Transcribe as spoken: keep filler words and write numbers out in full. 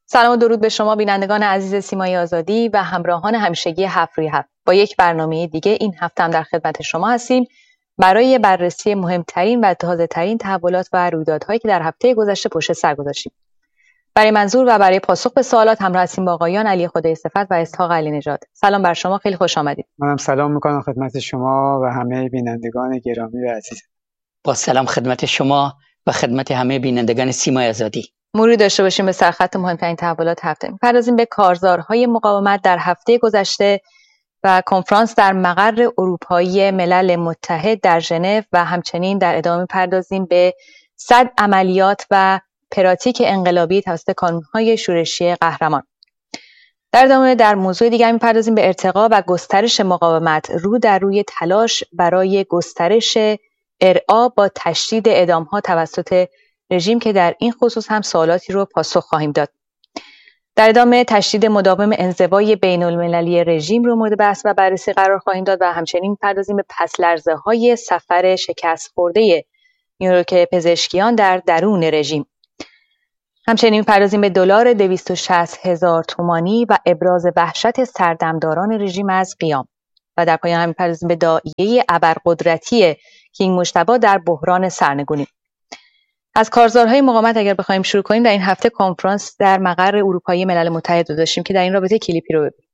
سلام و درود به شما بینندگان عزیز سیمای آزادی و همراهان همیشگی هفت روی هفت. با یک برنامه دیگه این هفته هم در خدمت شما هستیم برای بررسی مهمترین و تازه‌ترین تحولات و رویدادهایی که در هفته گذشته پشت سر گذاشتیم. برای منظور و برای پاسخ به سوالات همراه هستیم با آقایان علی خدای صفت و اسحاق علی نژاد. سلام بر شما، خیلی خوش آمدید. منم سلام میکنم خدمت شما و همه بینندگان گرامی و عزیز. با سلام خدمت شما و خدمت همه بینندگان سیمای آزادی. مرور داشته باشیم به سرخط مهمترین تحولات هفته. می‌پردازیم به کارزارهای مقاومت در هفته گذشته و کنفرانس در مقر اروپایی ملل متحد در ژنو و همچنین در ادامه می‌پردازیم به صد عملیات و پراتیک انقلابی توسط کانون‌های شورشی قهرمان. در ادامه در موضوع دیگر می‌پردازیم به ارتقا و گسترش مقاومت رو در روی تلاش برای گسترش ارعا با تشدید اعدام‌ها توسط رژیم که در این خصوص هم سوالاتی رو پاسخ خواهیم داد. در ادامه تشدید مداوم انزوای بین المللی رژیم رو مورد بحث و بررسی قرار خواهیم داد و همچنین می‌پردازیم به پس‌لرزه‌های سفر شکست خورده نیروی پزشکیان در درون رژیم. همچنین می‌پردازیم به دلار دویست و شصت هزار تومانی و ابراز وحشت سردمداران رژیم از قیام. و در پایان هم می‌پردازیم به داعیه ابرقدرتی کینگ مجتبی در بحران سرنگونی. از کارزارهای مقاومت اگر بخوایم شروع کنیم، در این هفته کنفرانس در مقر اروپایی ملل متحد رو داشتیم که در این رابطه کلیپی رو ببینیم.